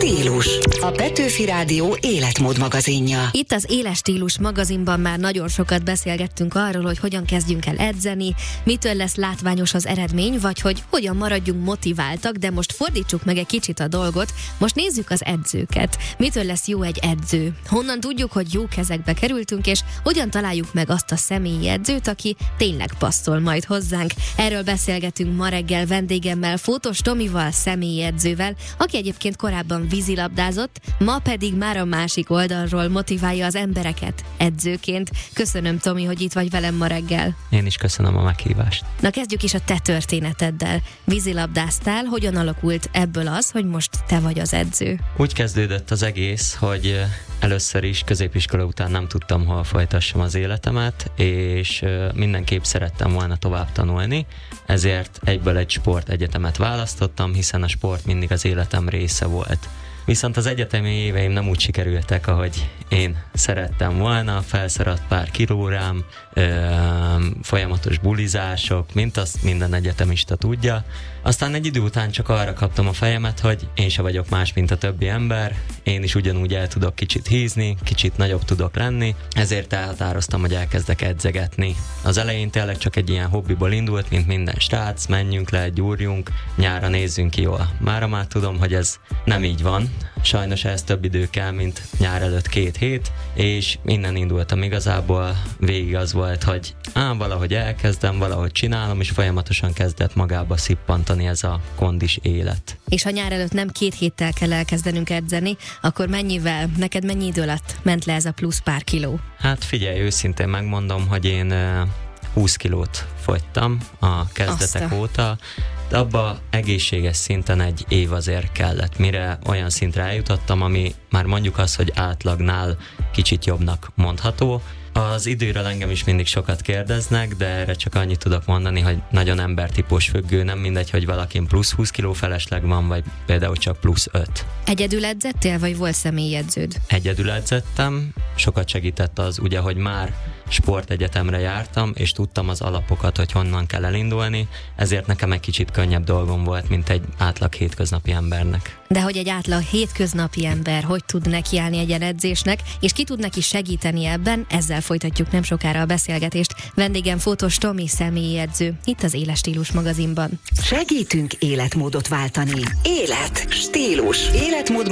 Stílus. A Petőfi Rádió életmód magazinja. Itt az Éles Stílus magazinban már nagyon sokat beszélgettünk arról, hogy hogyan kezdjünk el edzeni, mitől lesz látványos az eredmény, vagy hogy hogyan maradjunk motiváltak, de most fordítsuk meg egy kicsit a dolgot, most nézzük az edzőket. Mitől lesz jó egy edző? Honnan tudjuk, hogy jó kezekbe kerültünk, és hogyan találjuk meg azt a személyi edzőt, aki tényleg passzol majd hozzánk? Erről beszélgetünk ma reggel vendégemmel, Fótos Tomival, személyi edzővel, aki egyébként korábban vízilabdázott, ma pedig már a másik oldalról motiválja az embereket edzőként. Köszönöm, Tomi, hogy itt vagy velem ma reggel. Én is köszönöm a meghívást. Na, kezdjük is a te történeteddel. Vízilabdáztál, hogyan alakult ebből az, hogy most te vagy az edző? Úgy kezdődött az egész, hogy először is középiskola után nem tudtam, hol folytassam az életemet, és mindenképp szerettem volna tovább tanulni, ezért egyből egy sportegyetemet választottam, hiszen a sport mindig az életem része volt. Viszont az egyetemi éveim nem úgy sikerültek, ahogy én szerettem volna, felszaradt pár kiló rám, folyamatos bulizások, mint azt minden egyetemista tudja. Aztán egy idő után csak arra kaptam a fejemet, hogy én se vagyok más, mint a többi ember, én is ugyanúgy el tudok kicsit hízni, kicsit nagyobb tudok lenni, ezért elhatároztam, hogy elkezdek edzegetni. Az elején tényleg csak egy ilyen hobbiból indult, mint minden srác, menjünk le, gyúrjunk, nyára nézzünk ki jól. Mára már tudom, hogy ez nem így van, sajnos ehhez több idő kell, mint nyár előtt 2 hét, és innen indultam igazából, végig az volt, hogy valahogy elkezdem, valahogy csinálom, és folyamatosan kezdett magába szippantani ez a kondis élet. És ha nyár előtt nem 2 héttel kell elkezdenünk edzeni, akkor mennyivel, neked mennyi idő alatt ment le ez a plusz pár kiló? Hát figyelj, őszintén megmondom, hogy én 20 kilót fogytam a kezdetek óta, de abba egészséges szinten 1 év azért kellett, mire olyan szintre eljutottam, ami már mondjuk az, hogy átlagnál kicsit jobbnak mondható. Az időről engem is mindig sokat kérdeznek, de erre csak annyit tudok mondani, hogy nagyon embertípus függő, nem mindegy, hogy valakin plusz 20 kiló felesleg van, vagy például csak plusz 5. Egyedül edzettél, vagy volt személyi edződ? Egyedül edzettem, sokat segített az, ugye, hogy már sportegyetemre jártam, és tudtam az alapokat, hogy honnan kell elindulni, ezért nekem egy kicsit könnyebb dolgom volt, mint egy átlag hétköznapi embernek. De hogy egy átlag hétköznapi ember hogy tud nekiállni egy edzésnek, és ki tud neki segíteni ebben, ezzel folytatjuk nem sokára a beszélgetést. Vendégem Fótos Tomi, személyi edző, itt az Éles Stílus magazinban. Segítünk életmódot váltani. Élet, stílus, életmód